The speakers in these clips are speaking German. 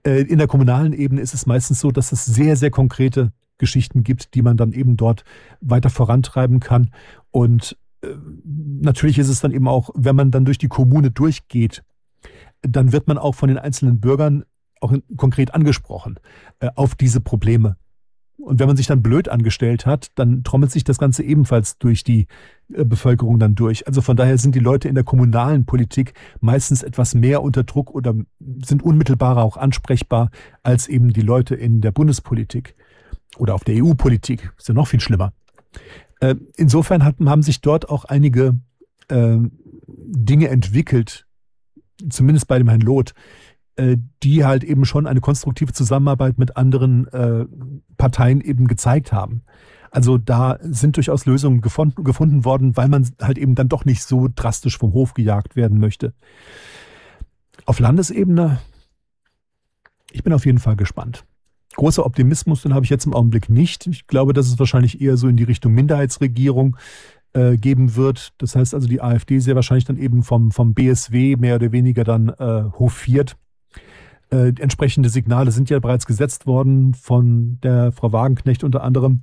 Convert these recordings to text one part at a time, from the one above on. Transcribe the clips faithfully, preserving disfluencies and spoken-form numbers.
Äh, in der kommunalen Ebene ist es meistens so, dass es sehr, sehr konkrete Geschichten gibt, die man dann eben dort weiter vorantreiben kann. Und äh, natürlich ist es dann eben auch, wenn man dann durch die Kommune durchgeht, dann wird man auch von den einzelnen Bürgern auch konkret angesprochen äh, auf diese Probleme. Und wenn man sich dann blöd angestellt hat, dann trommelt sich das Ganze ebenfalls durch die äh, Bevölkerung dann durch. Also von daher sind die Leute in der kommunalen Politik meistens etwas mehr unter Druck oder sind unmittelbarer auch ansprechbar als eben die Leute in der Bundespolitik oder auf der E U-Politik. Ist ja noch viel schlimmer. Äh, insofern hat, haben sich dort auch einige äh, Dinge entwickelt, zumindest bei dem Herrn Loth, die halt eben schon eine konstruktive Zusammenarbeit mit anderen äh, Parteien eben gezeigt haben. Also da sind durchaus Lösungen gefunden, gefunden worden, weil man halt eben dann doch nicht so drastisch vom Hof gejagt werden möchte. Auf Landesebene, ich bin auf jeden Fall gespannt. Großer Optimismus, den habe ich jetzt im Augenblick nicht. Ich glaube, dass es wahrscheinlich eher so in die Richtung Minderheitsregierung äh, geben wird. Das heißt also, die AfD sehr wahrscheinlich dann eben vom, vom B S W mehr oder weniger dann äh, hofiert. Äh, entsprechende Signale sind ja bereits gesetzt worden von der Frau Wagenknecht unter anderem.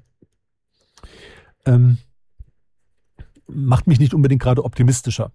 Ähm, macht mich nicht unbedingt gerade optimistischer.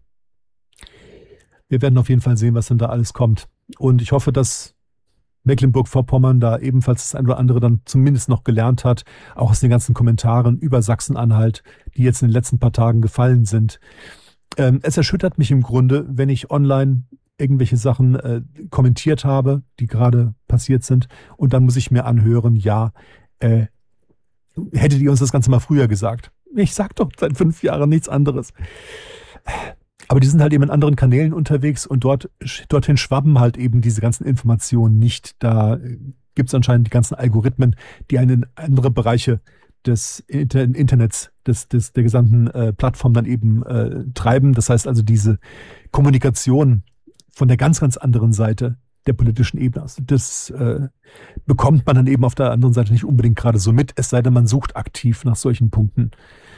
Wir werden auf jeden Fall sehen, was denn da alles kommt. Und ich hoffe, dass Mecklenburg-Vorpommern da ebenfalls das ein oder andere dann zumindest noch gelernt hat, auch aus den ganzen Kommentaren über Sachsen-Anhalt, die jetzt in den letzten paar Tagen gefallen sind. Ähm, es erschüttert mich im Grunde, wenn ich online irgendwelche Sachen äh, kommentiert habe, die gerade passiert sind. Und dann muss ich mir anhören, ja, äh, hättet ihr uns das Ganze mal früher gesagt? Ich sag doch seit fünf Jahren nichts anderes. Aber die sind halt eben in anderen Kanälen unterwegs und dort, dorthin schwappen halt eben diese ganzen Informationen nicht. Da gibt es anscheinend die ganzen Algorithmen, die einen in andere Bereiche des Internets, des, des, der gesamten äh, Plattform dann eben äh, treiben. Das heißt also, diese Kommunikation von der ganz, ganz anderen Seite der politischen Ebene. Also das äh, bekommt man dann eben auf der anderen Seite nicht unbedingt gerade so mit, es sei denn, man sucht aktiv nach solchen Punkten.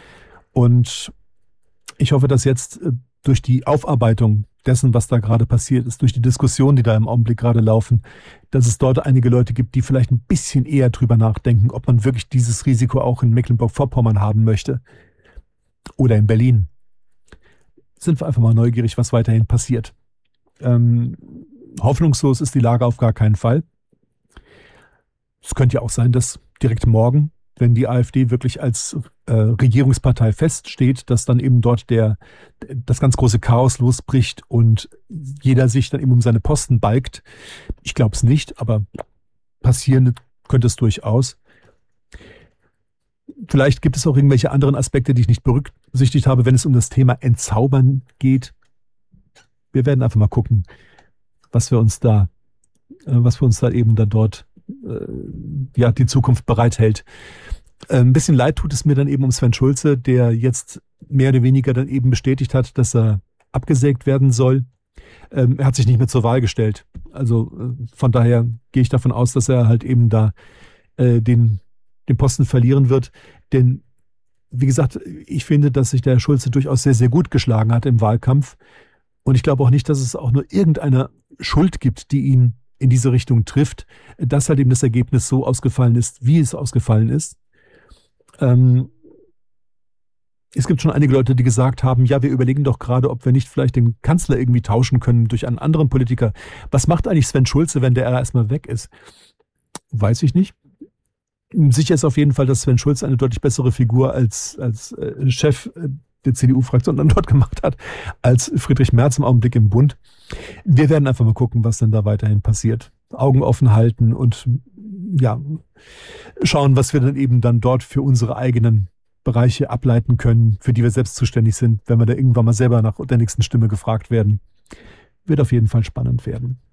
Und ich hoffe, dass jetzt äh, durch die Aufarbeitung dessen, was da gerade passiert ist, durch die Diskussionen, die da im Augenblick gerade laufen, dass es dort einige Leute gibt, die vielleicht ein bisschen eher drüber nachdenken, ob man wirklich dieses Risiko auch in Mecklenburg-Vorpommern haben möchte oder in Berlin. Sind wir einfach mal neugierig, was weiterhin passiert. Ähm, hoffnungslos ist die Lage auf gar keinen Fall. Es könnte ja auch sein, dass direkt morgen, wenn die AfD wirklich als äh, Regierungspartei feststeht, dass dann eben dort der, das ganz große Chaos losbricht und jeder sich dann eben um seine Posten balgt. Ich glaube es nicht, aber passieren könnte es durchaus. Vielleicht gibt es auch irgendwelche anderen Aspekte, die ich nicht berücksichtigt habe, wenn es um das Thema Entzaubern geht. Wir werden einfach mal gucken, was wir uns da, was wir uns da eben da dort, ja, die Zukunft bereithält. Ein bisschen leid tut es mir dann eben um Sven Schulze, der jetzt mehr oder weniger dann eben bestätigt hat, dass er abgesägt werden soll. Er hat sich nicht mehr zur Wahl gestellt. Also von daher gehe ich davon aus, dass er halt eben da den, den Posten verlieren wird. Denn wie gesagt, ich finde, dass sich der Schulze durchaus sehr, sehr gut geschlagen hat im Wahlkampf. Und ich glaube auch nicht, dass es auch nur irgendeine Schuld gibt, die ihn in diese Richtung trifft, dass halt eben das Ergebnis so ausgefallen ist, wie es ausgefallen ist. Ähm, es gibt schon einige Leute, die gesagt haben, ja, wir überlegen doch gerade, ob wir nicht vielleicht den Kanzler irgendwie tauschen können durch einen anderen Politiker. Was macht eigentlich Sven Schulze, wenn der erstmal weg ist? Weiß ich nicht. Sicher ist auf jeden Fall, dass Sven Schulze eine deutlich bessere Figur als, als äh, Chef der C D U-Fraktion dann dort gemacht hat, als Friedrich Merz im Augenblick im Bund. Wir werden einfach mal gucken, was denn da weiterhin passiert. Augen offen halten und ja, schauen, was wir dann eben dann dort für unsere eigenen Bereiche ableiten können, für die wir selbst zuständig sind, wenn wir da irgendwann mal selber nach der nächsten Stimme gefragt werden. Wird auf jeden Fall spannend werden.